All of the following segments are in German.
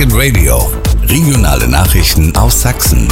Second Radio. Regionale Nachrichten aus Sachsen.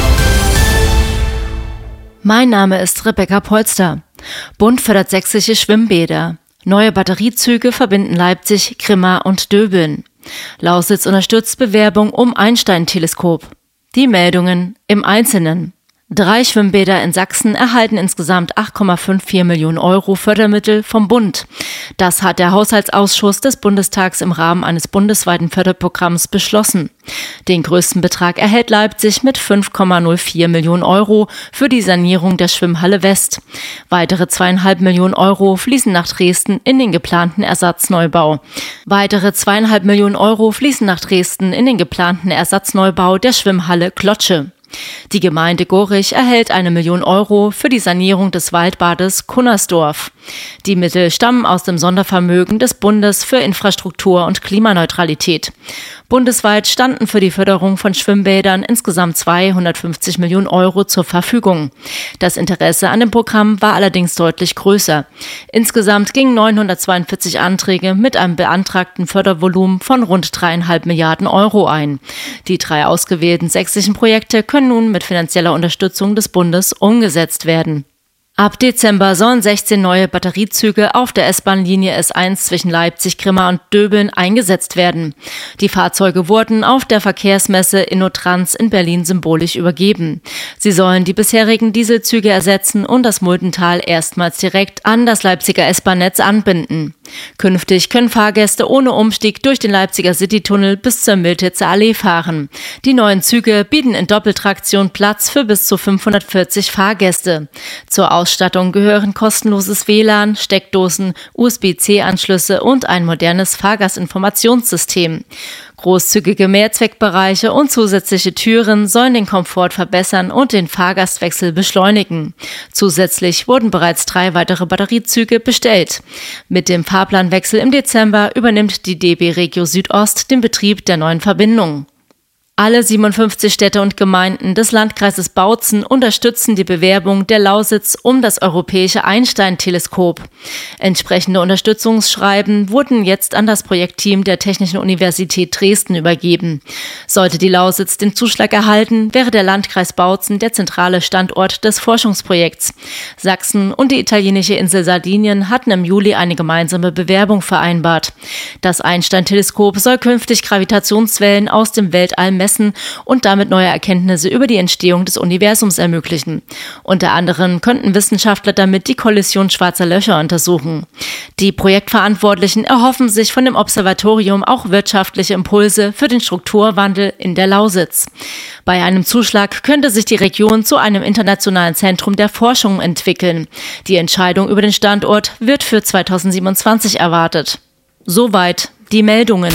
Mein Name ist Rebecca Polster. Bund fördert sächsische Schwimmbäder. Neue Batteriezüge verbinden Leipzig, Grimma und Döbeln. Lausitz unterstützt Bewerbung um Einstein-Teleskop. Die Meldungen im Einzelnen. 3 Schwimmbäder in Sachsen erhalten insgesamt 8,54 Millionen Euro Fördermittel vom Bund. Das hat der Haushaltsausschuss des Bundestags im Rahmen eines bundesweiten Förderprogramms beschlossen. Den größten Betrag erhält Leipzig mit 5,04 Millionen Euro für die Sanierung der Schwimmhalle West. Weitere 2,5 Millionen Euro fließen nach Dresden in den geplanten Ersatzneubau. Weitere 2,5 Millionen Euro fließen nach Dresden in den geplanten Ersatzneubau der Schwimmhalle Klotsche. Die Gemeinde Gorich erhält 1 Million Euro für die Sanierung des Waldbades Kunnersdorf. Die Mittel stammen aus dem Sondervermögen des Bundes für Infrastruktur und Klimaneutralität. Bundesweit standen für die Förderung von Schwimmbädern insgesamt 250 Millionen Euro zur Verfügung. Das Interesse an dem Programm war allerdings deutlich größer. Insgesamt gingen 942 Anträge mit einem beantragten Fördervolumen von rund 3,5 Milliarden Euro ein. Die 3 ausgewählten sächsischen Projekte können nun mit finanzieller Unterstützung des Bundes umgesetzt werden. Ab Dezember sollen 16 neue Batteriezüge auf der S-Bahn-Linie S1 zwischen Leipzig, Grimma und Döbeln eingesetzt werden. Die Fahrzeuge wurden auf der Verkehrsmesse InnoTrans in Berlin symbolisch übergeben. Sie sollen die bisherigen Dieselzüge ersetzen und das Muldental erstmals direkt an das Leipziger S-Bahn-Netz anbinden. Künftig können Fahrgäste ohne Umstieg durch den Leipziger Citytunnel bis zur Miltitzer Allee fahren. Die neuen Züge bieten in Doppeltraktion Platz für bis zu 540 Fahrgäste. Zur Ausstattung gehören kostenloses WLAN, Steckdosen, USB-C-Anschlüsse und ein modernes Fahrgastinformationssystem. Großzügige Mehrzweckbereiche und zusätzliche Türen sollen den Komfort verbessern und den Fahrgastwechsel beschleunigen. Zusätzlich wurden bereits 3 weitere Batteriezüge bestellt. Mit dem Fahrplanwechsel im Dezember übernimmt die DB Regio Südost den Betrieb der neuen Verbindung. Alle 57 Städte und Gemeinden des Landkreises Bautzen unterstützen die Bewerbung der Lausitz um das europäische Einstein-Teleskop. Entsprechende Unterstützungsschreiben wurden jetzt an das Projektteam der Technischen Universität Dresden übergeben. Sollte die Lausitz den Zuschlag erhalten, wäre der Landkreis Bautzen der zentrale Standort des Forschungsprojekts. Sachsen und die italienische Insel Sardinien hatten im Juli eine gemeinsame Bewerbung vereinbart. Das Einstein-Teleskop soll künftig Gravitationswellen aus dem Weltall messen und damit neue Erkenntnisse über die Entstehung des Universums ermöglichen. Unter anderem könnten Wissenschaftler damit die Kollision schwarzer Löcher untersuchen. Die Projektverantwortlichen erhoffen sich von dem Observatorium auch wirtschaftliche Impulse für den Strukturwandel in der Lausitz. Bei einem Zuschlag könnte sich die Region zu einem internationalen Zentrum der Forschung entwickeln. Die Entscheidung über den Standort wird für 2027 erwartet. Soweit die Meldungen.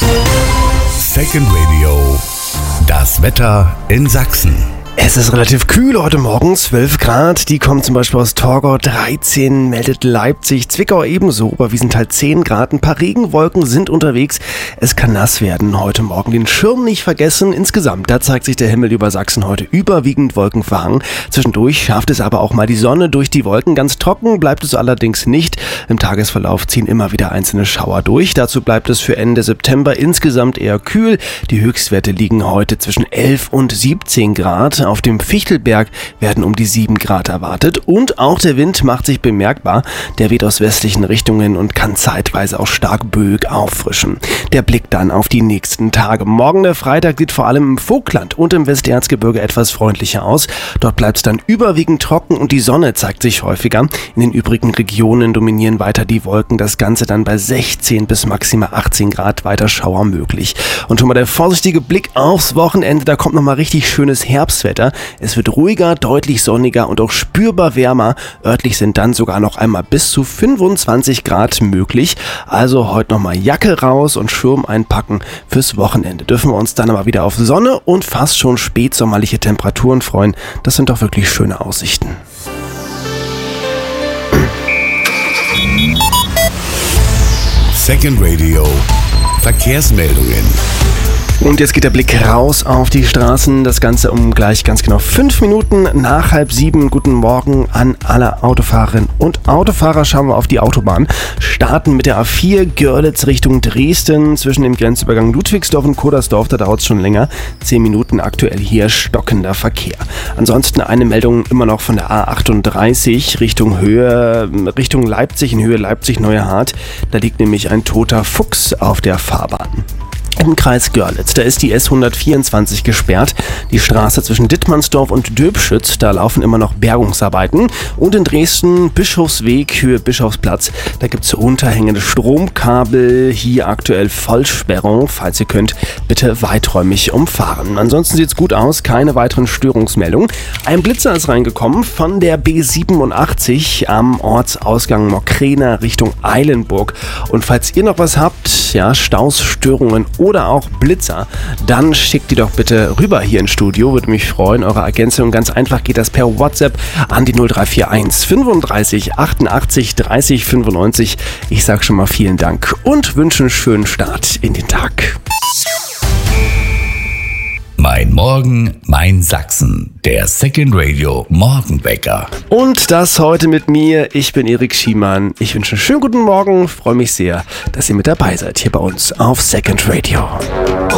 Second Radio. Das Wetter in Sachsen. Es ist relativ kühl heute Morgen, 12 Grad. Die kommen zum Beispiel aus Torgau, 13 meldet Leipzig, Zwickau ebenso, Oberwiesenthal 10 Grad. Ein paar Regenwolken sind unterwegs. Es kann nass werden heute Morgen. Den Schirm nicht vergessen. Insgesamt, da zeigt sich der Himmel über Sachsen heute überwiegend wolkenverhangen. Zwischendurch schafft es aber auch mal die Sonne durch die Wolken. Ganz trocken bleibt es allerdings nicht. Im Tagesverlauf ziehen immer wieder einzelne Schauer durch. Dazu bleibt es für Ende September insgesamt eher kühl. Die Höchstwerte liegen heute zwischen 11 und 17 Grad. Auf dem Fichtelberg werden um die 7 Grad erwartet und auch der Wind macht sich bemerkbar. Der weht aus westlichen Richtungen und kann zeitweise auch stark böig auffrischen. Der Blick dann auf die nächsten Tage. Morgen der Freitag sieht vor allem im Vogtland und im Westerzgebirge etwas freundlicher aus. Dort bleibt es dann überwiegend trocken und die Sonne zeigt sich häufiger. In den übrigen Regionen dominieren weiter die Wolken. Das Ganze dann bei 16 bis maximal 18 Grad, weiter Schauer möglich. Und schon mal der vorsichtige Blick aufs Wochenende. Da kommt nochmal richtig schönes Herbstwetter. Es wird ruhiger, deutlich sonniger und auch spürbar wärmer. Örtlich sind dann sogar noch einmal bis zu 25 Grad möglich. Also heute nochmal Jacke raus und Schirm einpacken. Fürs Wochenende dürfen wir uns dann aber wieder auf Sonne und fast schon spätsommerliche Temperaturen freuen. Das sind doch wirklich schöne Aussichten. Second Radio. Verkehrsmeldungen. Und jetzt geht der Blick raus auf die Straßen. Das Ganze um gleich ganz genau 5 Minuten nach 6:30. Guten Morgen an alle Autofahrerinnen und Autofahrer. Schauen wir auf die Autobahn. Starten mit der A4 Görlitz Richtung Dresden zwischen dem Grenzübergang Ludwigsdorf und Kodersdorf. Da dauert es schon länger. 10 Minuten aktuell hier stockender Verkehr. Ansonsten eine Meldung immer noch von der A38 Richtung Leipzig, in Höhe Leipzig-Neuerhardt. Da liegt nämlich ein toter Fuchs auf der Fahrbahn. Im Kreis Görlitz, da ist die S124 gesperrt. Die Straße zwischen Dittmannsdorf und Döbschütz, da laufen immer noch Bergungsarbeiten. Und in Dresden, Bischofsweg, Höhe Bischofsplatz, da gibt es runterhängende Stromkabel. Hier aktuell Vollsperrung. Falls ihr könnt, bitte weiträumig umfahren. Ansonsten sieht es gut aus, keine weiteren Störungsmeldungen. Ein Blitzer ist reingekommen von der B87 am Ortsausgang Mokrena Richtung Eilenburg. Und falls ihr noch was habt, ja, Staus, Störungen oder auch Blitzer, dann schickt die doch bitte rüber hier ins Studio. Würde mich freuen, eure Ergänzung. Ganz einfach geht das per WhatsApp an die 0341 35 88 30 95. Ich sag schon mal vielen Dank und wünsche einen schönen Start in den Tag. Mein Morgen, mein Sachsen. Der Second Radio Morgenwecker. Und das heute mit mir. Ich bin Erik Schiemann. Ich wünsche einen schönen guten Morgen. Freue mich sehr, dass ihr mit dabei seid hier bei uns auf Second Radio.